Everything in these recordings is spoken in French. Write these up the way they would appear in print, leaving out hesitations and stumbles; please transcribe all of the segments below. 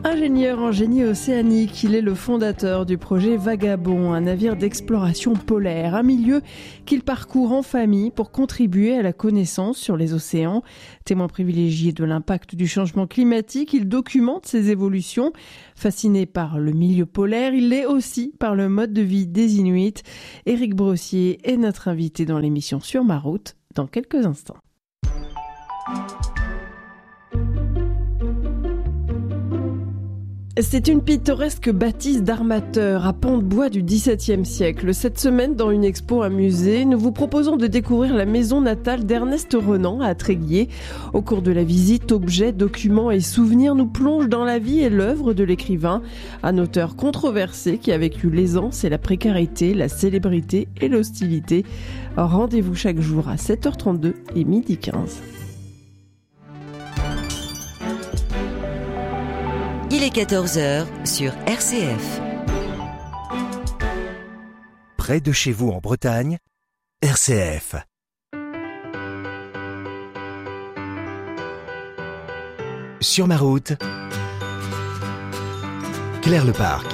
Ingénieur en génie océanique, il est le fondateur du projet Vagabond, un navire d'exploration polaire, un milieu qu'il parcourt en famille pour contribuer à la connaissance sur les océans. Témoin privilégié de l'impact du changement climatique, il documente ses évolutions. Fasciné par le milieu polaire, il l'est aussi par le mode de vie des Inuits. Éric Brossier est notre invité dans l'émission Sur ma route dans quelques instants. C'est une pittoresque bâtisse d'armateurs à pans de bois du XVIIe siècle. Cette semaine, dans une expo à musée, nous vous proposons de découvrir la maison natale d'Ernest Renan à Tréguier. Au cours de la visite, objets, documents et souvenirs nous plongent dans la vie et l'œuvre de l'écrivain. Un auteur controversé qui a vécu l'aisance et la précarité, la célébrité et l'hostilité. Rendez-vous chaque jour à 7h32 et 12h15. Il est 14h sur RCF. Près de chez vous en Bretagne, RCF. Sur ma route, Claire Leparc.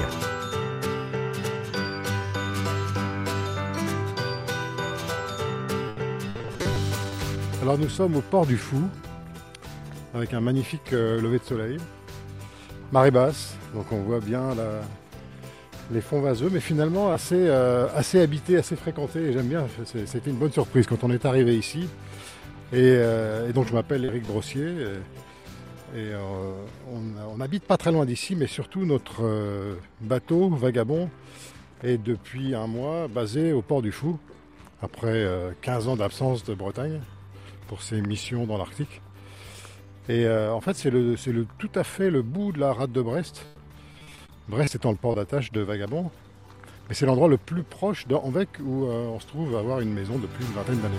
Alors nous sommes au port du Fou, avec un magnifique lever de soleil. Marée basse, donc on voit bien les fonds vaseux, mais finalement assez habité, assez fréquenté, et j'aime bien, c'était une bonne surprise quand on est arrivé ici. Et donc je m'appelle Éric Brossier, et on n'habite pas très loin d'ici, mais surtout notre bateau Vagabond est depuis un mois basé au port du Fou, après 15 ans d'absence de Bretagne pour ses missions dans l'Arctique. Et en fait, c'est tout à fait le bout de la rade de Brest. Brest étant le port d'attache de Vagabond. Mais c'est l'endroit le plus proche d'Anvec où on se trouve à avoir une maison depuis une vingtaine d'années.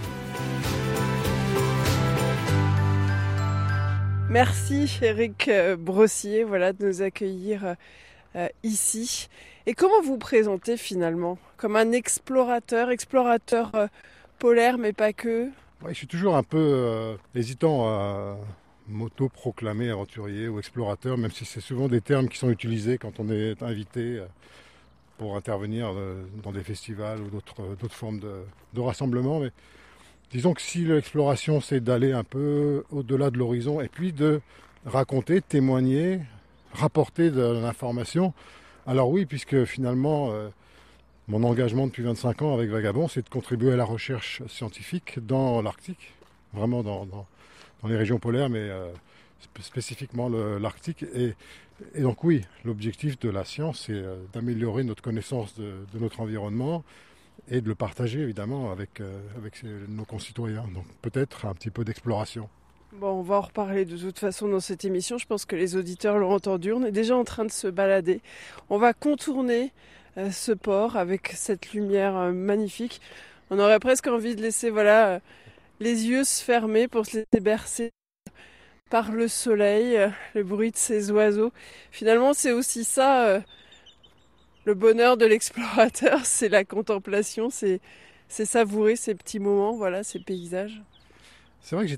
Merci Éric Brossier de nous accueillir ici. Et comment vous présentez finalement? Comme un explorateur polaire, mais pas que? Ouais, je suis toujours un peu hésitant à m'auto-proclamer aventurier ou explorateur, même si c'est souvent des termes qui sont utilisés quand on est invité pour intervenir dans des festivals ou d'autres formes de rassemblements. Mais disons que si l'exploration, c'est d'aller un peu au-delà de l'horizon et puis de raconter, témoigner, rapporter de l'information, alors oui, puisque finalement, mon engagement depuis 25 ans avec Vagabond, c'est de contribuer à la recherche scientifique dans l'Arctique, vraiment dans les régions polaires, mais spécifiquement l'Arctique. Et donc oui, l'objectif de la science, c'est d'améliorer notre connaissance de notre environnement et de le partager évidemment avec nos concitoyens. Donc peut-être un petit peu d'exploration. Bon, on va en reparler de toute façon dans cette émission. Je pense que les auditeurs l'ont entendu. On est déjà en train de se balader. On va contourner ce port avec cette lumière magnifique. On aurait presque envie de laisser les yeux se fermer pour se laisser bercer par le soleil, le bruit de ces oiseaux. Finalement, c'est aussi ça, le bonheur de l'explorateur, c'est la contemplation, c'est savourer ces petits moments, ces paysages. C'est vrai que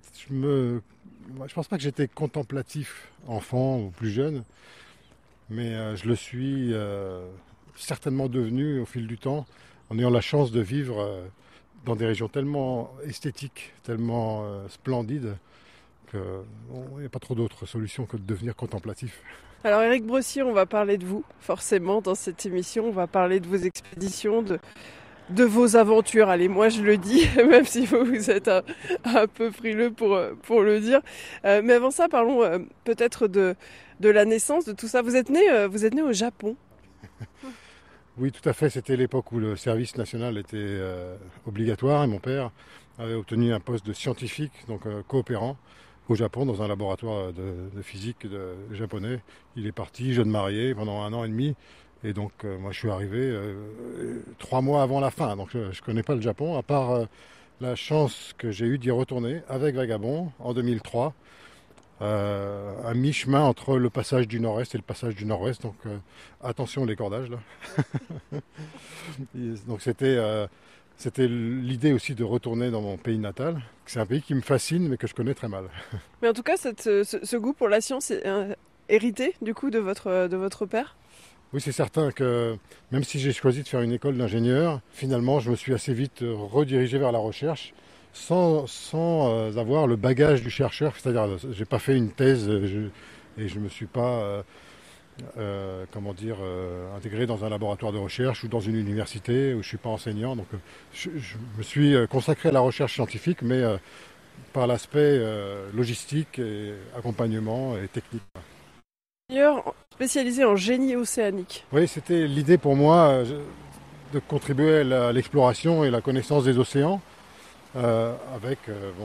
je pense pas que j'étais contemplatif enfant ou plus jeune, mais je le suis certainement devenu au fil du temps, en ayant la chance de vivre dans des régions tellement esthétiques, tellement splendides, qu'il n'y a pas trop d'autres solutions que de devenir contemplatif. Alors Éric Brossier, on va parler de vous, forcément, dans cette émission. On va parler de vos expéditions, de vos aventures. Allez, moi je le dis, même si vous êtes un peu frileux pour le dire. Mais avant ça, parlons peut-être de la naissance, de tout ça. Vous êtes né au Japon. Oui, tout à fait. C'était l'époque où le service national était obligatoire et mon père avait obtenu un poste de scientifique, donc coopérant, au Japon, dans un laboratoire de physique japonais. Il est parti, jeune marié, pendant 1 an et demi. Et donc, moi, je suis arrivé 3 mois avant la fin. Donc, je ne connais pas le Japon, à part la chance que j'ai eue d'y retourner avec Vagabond en 2003. À mi-chemin entre le passage du nord-est et le passage du nord-ouest, donc attention les cordages là. Donc c'était l'idée aussi de retourner dans mon pays natal. C'est un pays qui me fascine mais que je connais très mal. Mais en tout cas, ce goût pour la science hérité du coup de votre père? Oui, c'est certain que même si j'ai choisi de faire une école d'ingénieur, finalement, je me suis assez vite redirigé vers la recherche sans avoir le bagage du chercheur. C'est-à-dire, j'ai pas fait une thèse et je me suis pas, intégré dans un laboratoire de recherche ou dans une université où je suis pas enseignant. Donc, je me suis consacré à la recherche scientifique, mais par l'aspect logistique et accompagnement et technique. Ingénieur spécialisé en génie océanique. Oui, c'était l'idée pour moi de contribuer à l'exploration et la connaissance des océans avec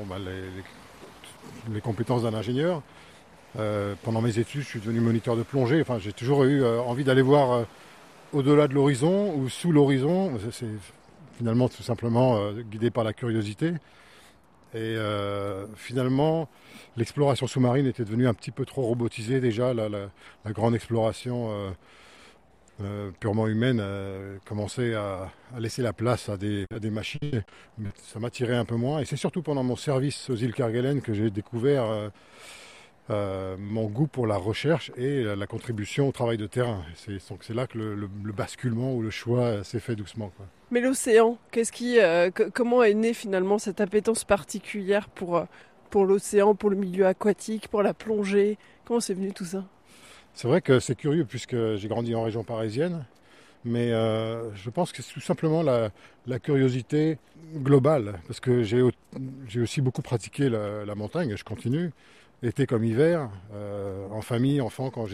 les compétences d'un ingénieur. Pendant mes études, je suis devenu moniteur de plongée. Enfin, j'ai toujours eu envie d'aller voir au-delà de l'horizon ou sous l'horizon. C'est finalement tout simplement guidé par la curiosité. Et finalement, l'exploration sous-marine était devenue un petit peu trop robotisée déjà. La grande exploration purement humaine commençait à laisser la place à des machines. Mais ça m'attirait un peu moins. Et c'est surtout pendant mon service aux îles Kerguelen que j'ai découvert mon goût pour la recherche et la contribution au travail de terrain. C'est là que le basculement ou le choix s'est fait doucement, quoi. Mais l'océan, comment est née finalement cette appétence particulière pour l'océan, pour le milieu aquatique, pour la plongée? Comment c'est venu tout ça? C'est vrai que c'est curieux puisque j'ai grandi en région parisienne, mais je pense que c'est tout simplement la curiosité globale, parce que j'ai aussi beaucoup pratiqué la montagne, et je continue, été comme hiver, en famille, enfant, quand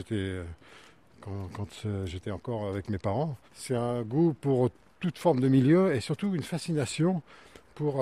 j'étais encore avec mes parents. C'est un goût pour toute forme de milieu et surtout une fascination pour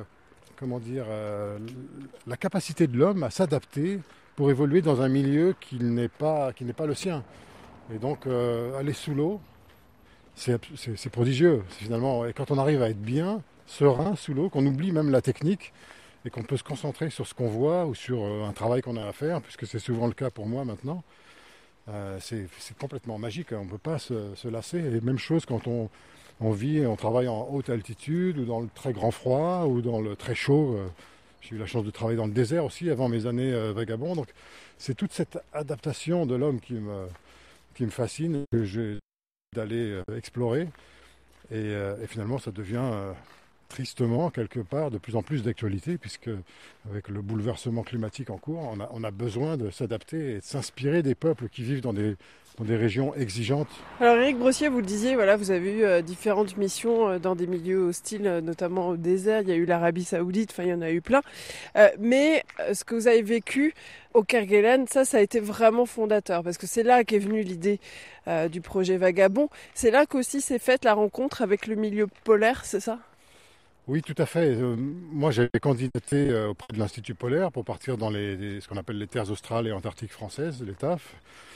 la capacité de l'homme à s'adapter pour évoluer dans un milieu qui n'est pas le sien. Et donc aller sous l'eau, c'est prodigieux finalement. Et quand on arrive à être bien, serein sous l'eau, qu'on oublie même la technique et qu'on peut se concentrer sur ce qu'on voit ou sur un travail qu'on a à faire, puisque c'est souvent le cas pour moi maintenant, c'est complètement magique. On ne peut pas se lasser. Et même chose quand on vit et on travaille en haute altitude ou dans le très grand froid ou dans le très chaud. J'ai eu la chance de travailler dans le désert aussi avant mes années vagabond. Donc c'est toute cette adaptation de l'homme qui me fascine, que j'ai d'aller explorer. Et finalement ça devient tristement quelque part de plus en plus d'actualité, puisque avec le bouleversement climatique en cours, on a besoin de s'adapter et de s'inspirer des peuples qui vivent dans des régions exigeantes. Alors Éric Brossier, vous le disiez, voilà, vous avez eu différentes missions dans des milieux hostiles, notamment au désert. Il y a eu l'Arabie Saoudite, enfin il y en a eu plein. Mais ce que vous avez vécu au Kerguelen, ça a été vraiment fondateur, parce que c'est là qu'est venue l'idée du projet Vagabond. C'est là qu'aussi s'est faite la rencontre avec le milieu polaire, c'est ça ? Oui, tout à fait. Moi, j'avais candidaté auprès de l'Institut polaire pour partir dans ce qu'on appelle les terres australes et antarctiques françaises, les TAF.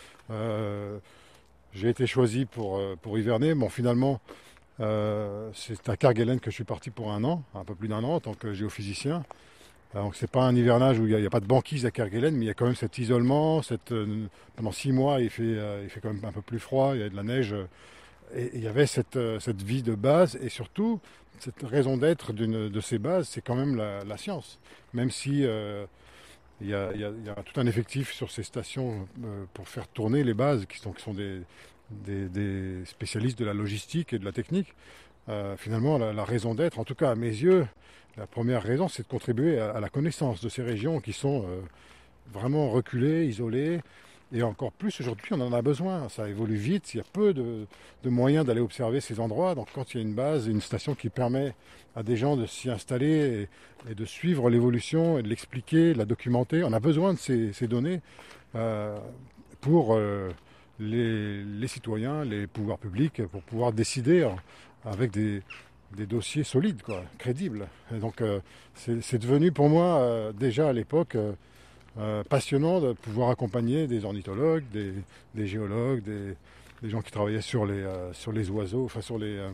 J'ai été choisi pour hiverner. Bon, finalement, c'est à Kerguelen que je suis parti pour un peu plus d'un an, en tant que géophysicien. Donc, c'est pas un hivernage où il n'y a pas de banquise à Kerguelen, mais il y a quand même cet isolement. Pendant 6 mois, il fait quand même un peu plus froid, il y a de la neige. Et il y avait cette vie de base et surtout cette raison d'être de ces bases, c'est quand même la science. Même si il y a tout un effectif sur ces stations pour faire tourner les bases qui sont des spécialistes de la logistique et de la technique. Finalement, la raison d'être, en tout cas à mes yeux, la première raison, c'est de contribuer à la connaissance de ces régions qui sont vraiment reculées, isolées. Et encore plus aujourd'hui, on en a besoin. Ça évolue vite, il y a peu de moyens d'aller observer ces endroits. Donc quand il y a une base, une station qui permet à des gens de s'y installer et de suivre l'évolution et de l'expliquer, de la documenter, on a besoin de ces données pour les citoyens, les pouvoirs publics, pour pouvoir décider avec des dossiers solides, crédibles. Et donc c'est devenu pour moi, déjà à l'époque, passionnant de pouvoir accompagner des ornithologues, des géologues, des gens qui travaillaient sur les oiseaux, enfin sur les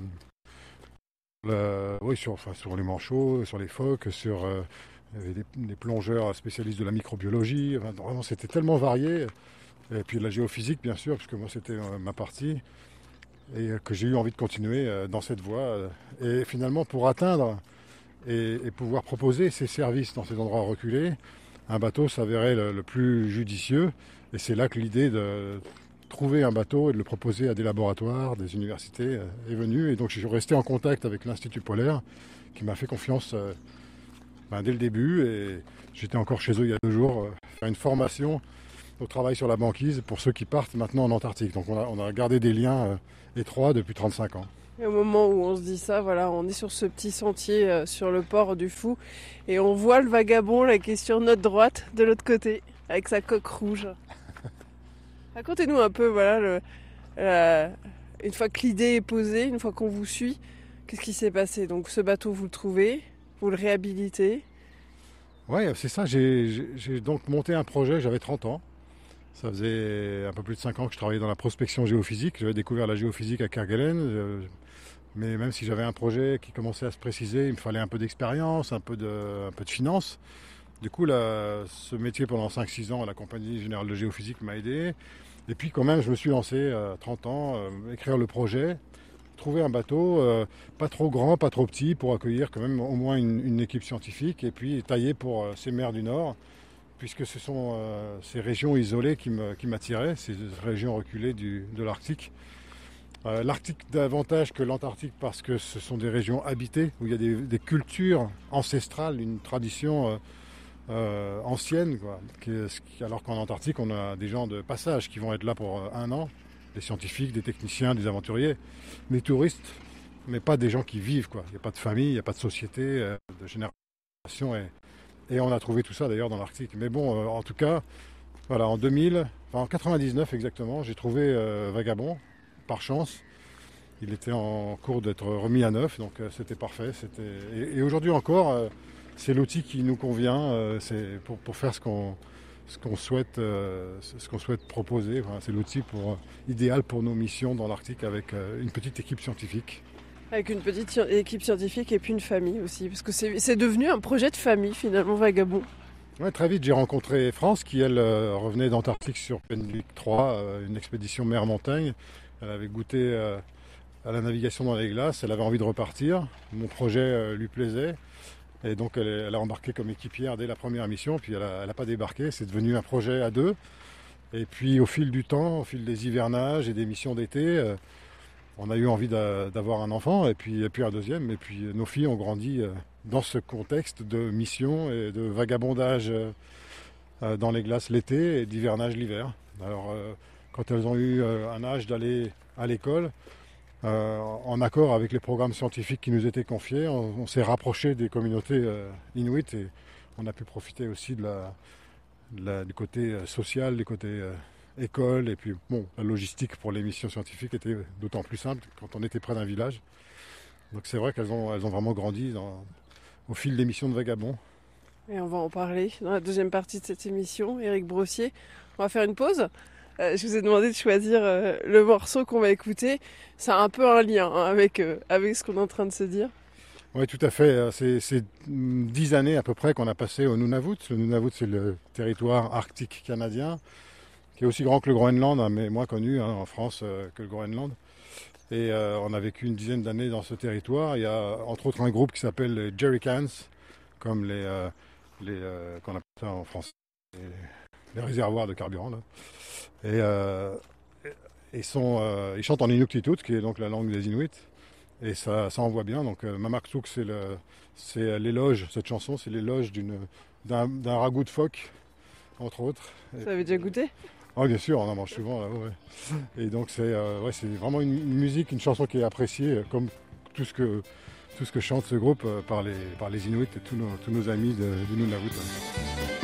sur les manchots, sur les phoques, il y avait des plongeurs spécialistes de la microbiologie. Enfin, vraiment, c'était tellement varié. Et puis la géophysique, bien sûr, puisque moi c'était ma partie, et que j'ai eu envie de continuer dans cette voie. Et finalement, pour atteindre et pouvoir proposer ces services dans ces endroits reculés, un bateau s'avérait le plus judicieux. Et c'est là que l'idée de trouver un bateau et de le proposer à des laboratoires, des universités est venue. Et donc je suis resté en contact avec l'Institut Polaire qui m'a fait confiance dès le début. Et j'étais encore chez eux il y a 2 jours, faire une formation au travail sur la banquise pour ceux qui partent maintenant en Antarctique. Donc on a gardé des liens étroits depuis 35 ans. Et au moment où on se dit ça, voilà, on est sur ce petit sentier sur le port du Fou et on voit le Vagabond là, qui est sur notre droite, de l'autre côté, avec sa coque rouge. Racontez-nous un peu, voilà, une fois que l'idée est posée, une fois qu'on vous suit, qu'est-ce qui s'est passé? Donc ce bateau, vous le trouvez, vous le réhabilitez. Oui, c'est ça. J'ai donc monté un projet, j'avais 30 ans. Ça faisait un peu plus de 5 ans que je travaillais dans la prospection géophysique. J'avais découvert la géophysique à Kerguelen. Mais même si j'avais un projet qui commençait à se préciser, il me fallait un peu d'expérience, un peu de finances. Du coup, là, ce métier pendant 5-6 ans à la Compagnie Générale de Géophysique m'a aidé. Et puis quand même, je me suis lancé à 30 ans, écrire le projet, trouver un bateau, pas trop grand, pas trop petit, pour accueillir quand même au moins une équipe scientifique, et puis tailler pour ces mers du Nord, puisque ce sont ces régions isolées qui m'attiraient, ces régions reculées de l'Arctique. L'Arctique davantage que l'Antarctique parce que ce sont des régions habitées où il y a des cultures ancestrales, une tradition ancienne, quoi. Alors qu'en Antarctique on a des gens de passage qui vont être là pour 1 an, des scientifiques, des techniciens, des aventuriers, des touristes, mais pas des gens qui vivent, quoi. Il n'y a pas de famille, il n'y a pas de société, de génération, et on a trouvé tout ça d'ailleurs dans l'Arctique. Mais bon, en tout cas, voilà, en 99 exactement, j'ai trouvé Vagabond. Par chance, il était en cours d'être remis à neuf, donc c'était parfait. Et aujourd'hui encore, c'est l'outil qui nous convient, c'est pour faire ce qu'on souhaite proposer. Enfin, c'est l'outil idéal pour nos missions dans l'Arctique avec une petite équipe scientifique. Avec une petite équipe scientifique et puis une famille aussi, parce que c'est devenu un projet de famille finalement, Vagabond. Ouais, très vite, j'ai rencontré France qui, elle, revenait d'Antarctique sur Penwick 3, une expédition mer-montagne. Elle avait goûté à la navigation dans les glaces, elle avait envie de repartir. Mon projet lui plaisait. Et donc elle a embarqué comme équipière dès la première mission, puis elle n'a pas débarqué. C'est devenu un projet à 2. Et puis au fil du temps, au fil des hivernages et des missions d'été, on a eu envie d'avoir un enfant, et puis un deuxième. Et puis nos filles ont grandi dans ce contexte de mission et de vagabondage dans les glaces l'été et d'hivernage l'hiver. Alors quand elles ont eu un âge d'aller à l'école, en accord avec les programmes scientifiques qui nous étaient confiés, on s'est rapproché des communautés inuites, et on a pu profiter aussi du côté social, du côté école, et puis bon, la logistique pour les missions scientifiques était d'autant plus simple quand on était près d'un village. Donc c'est vrai qu'elles ont vraiment grandi au fil des missions de Vagabond. Et on va en parler dans la deuxième partie de cette émission. Éric Brossier, on va faire une pause. Je vous ai demandé de choisir le morceau qu'on va écouter. Ça a un peu un lien avec ce qu'on est en train de se dire. Oui, tout à fait. C'est 10 années à peu près qu'on a passé au Nunavut. Le Nunavut, c'est le territoire arctique canadien, qui est aussi grand que le Groenland, mais moins connu en France que le Groenland. Et on a vécu une dizaine d'années dans ce territoire. Il y a entre autres un groupe qui s'appelle les Jerrycans, comme qu'on appelle ça en français, les réservoirs de carburant, là. Et ils chantent en Inuktitut, qui est donc la langue des Inuits, et ça envoie bien. Donc Mamaksuk, c'est l'éloge, cette chanson, c'est l'éloge d'un ragoût de phoque, entre autres. Vous avez déjà goûté? Oh, bien sûr, on en mange souvent là-haut. Ouais. Et donc c'est vraiment une musique, une chanson qui est appréciée, comme tout ce que chante ce groupe par les Inuits et tous nos amis du Nunavut.